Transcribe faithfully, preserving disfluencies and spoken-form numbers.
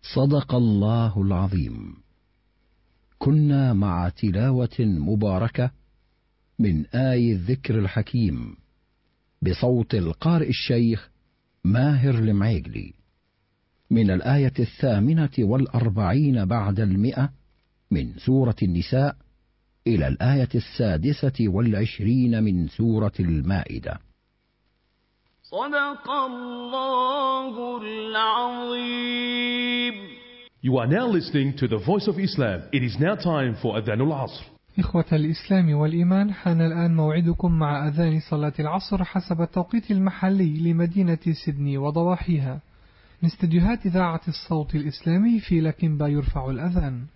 صدق الله العظيم. كنا مع تلاوة مباركة من آي الذكر الحكيم بصوت القارئ الشيخ ماهر المعيقلي من الآية الثامنة والأربعين بعد المئة من سورة النساء إلى الآية السادسة والعشرين من سورة المائدة. صدق الله العظيم. You are now listening to the Voice of Islam. It is now time for Adhan al-Asr. إخوة الإسلام والإيمان، حان الآن موعدكم مع أذان صلاة العصر حسب التوقيت المحلي لمدينة سيدني وضواحيها من استديوهات إذاعة الصوت الإسلامي في لكنبا. يرفع الأذان.